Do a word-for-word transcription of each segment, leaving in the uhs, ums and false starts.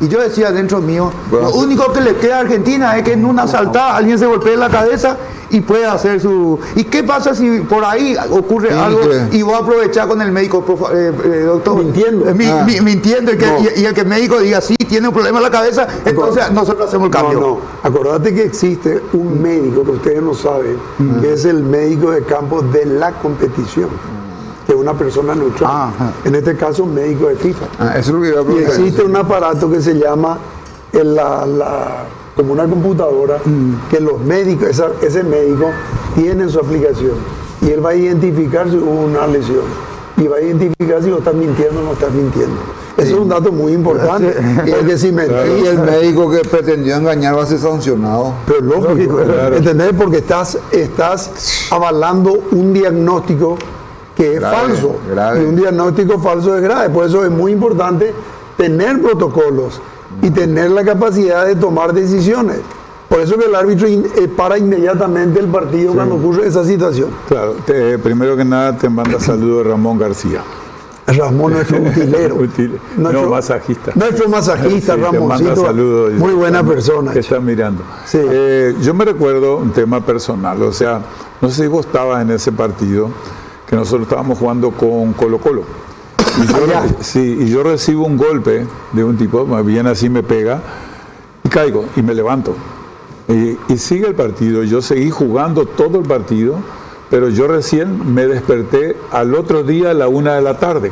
Y yo decía dentro mío, Bueno, lo único que le queda a Argentina es que en una saltada alguien se golpee la cabeza y puede hacer su... ¿Y qué pasa si por ahí ocurre Sí, algo que- y voy a aprovechar con el médico, por fa- eh, eh, doctor? Mintiendo. Eh, mi- Ah. mi- mintiendo y, que, No. y, y el que el médico diga, sí, tiene un problema en la cabeza, entonces nosotros hacemos el cambio. No, no. Acordate que existe un médico que ustedes no saben, que es el médico de campo de la competición, que es una persona neutral. Ajá. En este caso, un médico de FIFA. Ah, eso es lo que iba a Y preguntar. existe un aparato que se llama el- la, la- como una computadora, que los médicos, esa- ese médico tiene en su aplicación y él va a identificar si hubo una lesión y va a identificar si vos estás mintiendo o no estás mintiendo. Eso es un dato muy importante, porque si mentís, Y el médico que pretendió engañar va a ser sancionado. pero lógico, Claro. ¿entendés? Porque estás, estás avalando un diagnóstico que es Grave, falso. grave. Y un diagnóstico falso es grave. Por eso es muy importante tener protocolos y tener la capacidad de tomar decisiones. Por eso que el árbitro in- eh, para inmediatamente el partido cuando ocurre esa situación. Claro, te- primero que nada te manda saludos Ramón García. Ramón, nuestro utilero. Util- no, masajista. Nuestro masajista, Sí, te manda Ramoncito. saludos. Muy buena persona. Que está mirando. Sí. Eh, yo me recuerdo un tema personal, o sea, no sé si vos estabas en ese partido, que nosotros estábamos jugando con Colo Colo. Y yo, Allá. sí, y yo recibo un golpe de un tipo, más bien así me pega, y caigo y me levanto. Y, y sigue el partido, yo seguí jugando todo el partido, pero yo recién me desperté al otro día a la una de la tarde.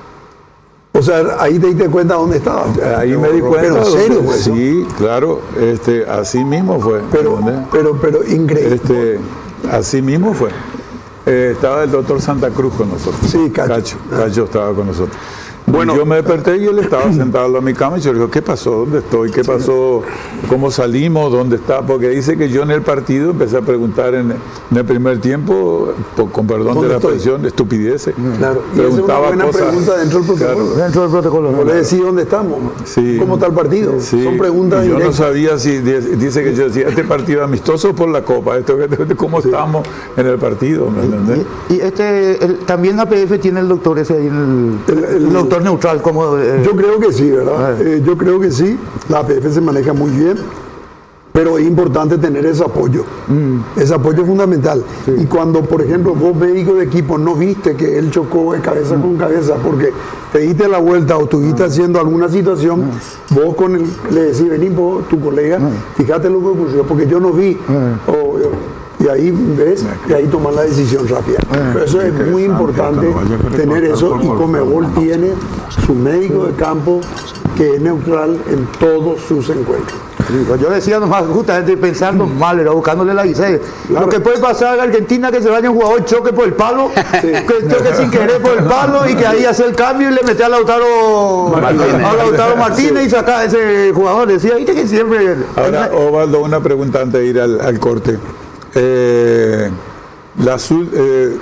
O sea, ahí te diste cuenta dónde estabas. Ahí me di cuenta. Pero en serio, donde- pues, Sí, claro, este, así mismo fue. Pero, ¿entendés? pero, pero increíble. Este, así mismo fue. Eh, estaba el doctor Santa Cruz con nosotros. Sí, Cacho. Cacho, Cacho estaba con nosotros. Bueno. Y yo me desperté y él estaba sentado al lado de mi cama y yo le digo, ¿qué pasó? ¿Dónde estoy? ¿Qué pasó? ¿Cómo salimos? ¿Dónde está? Porque dice que yo en el partido empecé a preguntar en, en el primer tiempo, por- con perdón de ¿Dónde la estoy? expresión, estupideces. Claro, y esa es una Preguntaba buena cosas- pregunta dentro del protocolo. Claro. Dentro del protocolo. No le decís dónde estamos, Sí. cómo está el partido. Sí, Son preguntas y yo no directas. sabía si di- dice que yo decía este partido amistoso por la copa, esto que- cómo estamos en el partido, ¿me entendés? Y, y este, el- también A P F tiene el doctor ese ahí en el, El- el- el doctor neutral, como... eh, Yo creo que sí, ¿verdad? Ah. Eh, yo creo que sí. La A P F se maneja muy bien, pero es importante tener ese apoyo. Ese apoyo es fundamental. Y cuando, por ejemplo, vos médico de equipo no viste que él chocó de cabeza con cabeza porque te diste la vuelta o estuviste haciendo alguna situación, vos con el, le decís, vení vos, tu colega, fíjate lo que ocurrió, porque yo no vi. O- y ahí ves, y ahí tomas la decisión rápida. Pero eso es muy importante, tener eso, y Conmebol tiene su médico de campo que es neutral en todos sus encuentros. Sí, pues yo decía nomás, justamente pensando mal, era buscándole la guisa. Lo que puede pasar en Argentina que se vaya un jugador, choque por el palo, que choque sin querer por el palo y que ahí hace el cambio y le mete a Lautaro Martínez. a Lautaro Martínez y saca a ese jugador. Decía, viste que siempre. Ahora, Osvaldo, una pregunta antes de ir al, al corte. Eh, las ul- eh,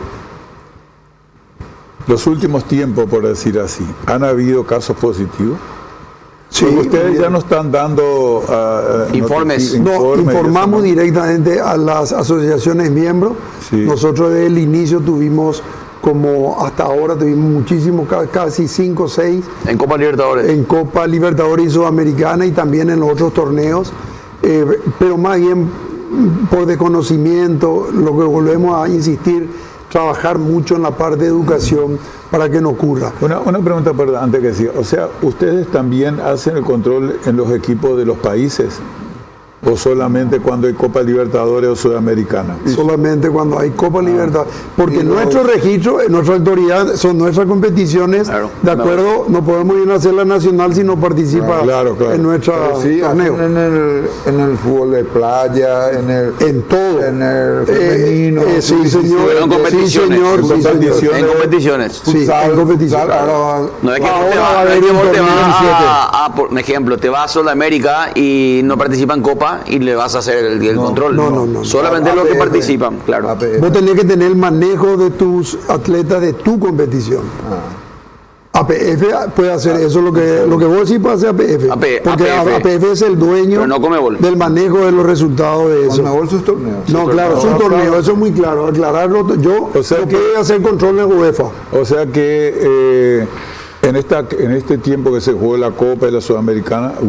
los últimos tiempos, por decir así, ¿han habido casos positivos? Sí, Porque ustedes ya no están dando ah, ah, Informes. notici- No, informes y informamos eso, ¿no? directamente a las asociaciones miembros. Sí. Nosotros desde el inicio tuvimos, como hasta ahora, tuvimos muchísimos, ca- casi cinco o seis En Copa Libertadores. en Copa Libertadores y Sudamericana y también en los otros torneos, eh, pero más bien mm, por desconocimiento, lo que volvemos a insistir, trabajar mucho en la parte de educación para que no ocurra. Una, una pregunta, perdón, antes que siga. O sea, ¿ustedes también hacen el control en los equipos de los países? ¿O solamente cuando hay Copa Libertadores o Sudamericana? Solamente cuando hay Copa Libertad, porque Y los- nuestro registro, eh, nuestra autoridad, son nuestras competiciones, Claro. de acuerdo, no podemos ir a hacer la nacional si no participa Ah, claro, claro. en nuestra Pero sí, torneo. hacen en el, en el fútbol de playa, en el, En todo. en el Eh, femenino. eh, sí, señor. Pero en Sí, competiciones. señor. En Sí, señor. competiciones. En competiciones. Sí, futsal, en competición. futsal, ahora va- No es que Ahora te va a va, no haber es que un vos te torneo vas en siete. a, a- por un ejemplo, te vas a Sudamérica y no participa en Copa y le vas a hacer el, el control. no, no, no. Solamente A- los que A P F. participan, claro. A P F. Vos tenés que tener el manejo de tus atletas de tu competición. A P F puede hacer eso, lo que, lo que vos decís puede hacer A P F. A P- porque A P F. A P F es el dueño Pero no Conmebol. del manejo de los resultados de eso. Conmebol sus torneos. No, claro, su torneo, eso es muy claro. Aclararlo, yo O sea no que- puedo hacer control en UEFA. O sea que eh, en, esta, en este tiempo que se jugó la Copa y la Sudamericana,